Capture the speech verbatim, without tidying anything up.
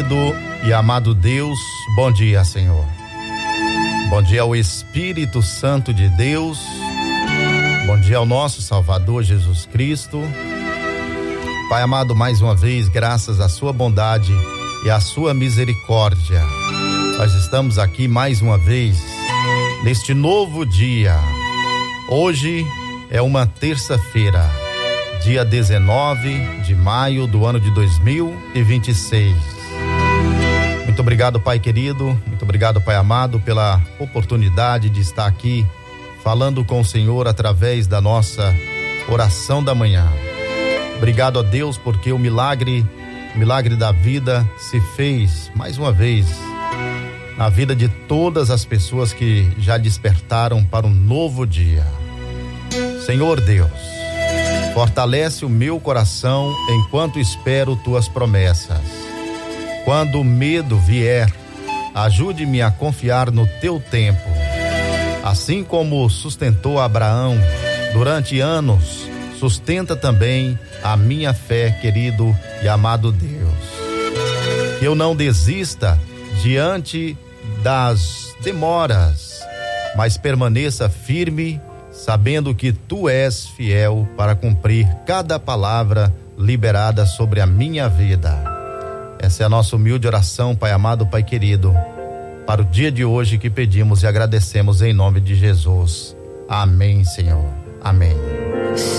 querido e amado Deus, bom dia, Senhor. Bom dia ao Espírito Santo de Deus. Bom dia ao nosso Salvador Jesus Cristo. Pai amado, mais uma vez, graças à sua bondade e à sua misericórdia, nós estamos aqui mais uma vez neste novo dia. Hoje é uma terça-feira, dia dezenove de maio do ano de dois mil e vinte e seis. Muito obrigado, Pai querido, muito obrigado, Pai amado, pela oportunidade de estar aqui falando com o Senhor através da nossa oração da manhã. Obrigado a Deus porque o milagre, o milagre da vida se fez mais uma vez na vida de todas as pessoas que já despertaram para um novo dia. Senhor Deus, fortalece o meu coração enquanto espero tuas promessas. Quando o medo vier, ajude-me a confiar no teu tempo. Assim como sustentou Abraão durante anos, sustenta também a minha fé, querido e amado Deus. Que eu não desista diante das demoras, mas permaneça firme, sabendo que tu és fiel para cumprir cada palavra liberada sobre a minha vida. Essa é a nossa humilde oração, Pai amado, Pai querido, para o dia de hoje que pedimos e agradecemos em nome de Jesus. Amém, Senhor. Amém.